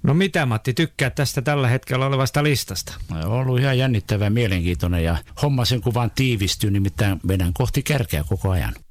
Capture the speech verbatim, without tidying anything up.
No mitä Matti, tykkää tästä tällä hetkellä olevasta listasta? No, on ollut ihan jännittävä, mielenkiintoinen ja homma sen kun vaan tiivistyy, nimittäin mennään kohti kärkeä koko ajan.